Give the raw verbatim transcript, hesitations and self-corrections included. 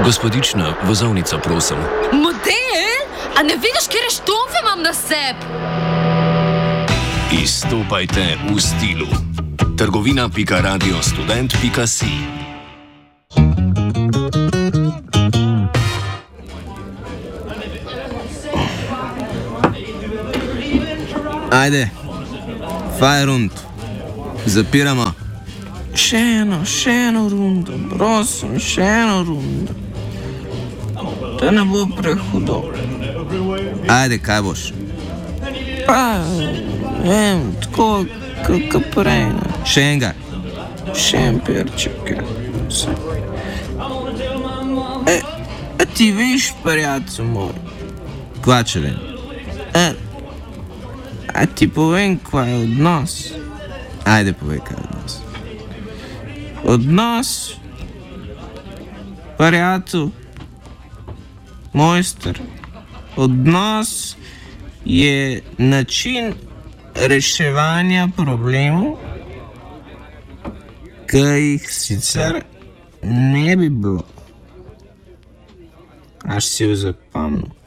Gospodična, vozovnica, prosim. Model? A ne vidiš, kjer štomfe imam na sebi? Izstopajte v stilu. trgovina pika radio student pika si. Ajde, faj rund. Zapiramo. Še eno, še eno rundo, prosim, še eno rundo. Da ne bo prehudo. Ajde, kaj boš? Pa, vem, tako, kako prej. Še enega. Še en perček. E, a ti veš, prijatelj moj? Kva če vem? E, a ti povem, kva je odnos? Ajde, povej, kaj je odnos. Odnos, prijatelj, mojster, odnos je način reševanja problemov, ki jih sicer ne bi bilo. Až si jo zapomnil.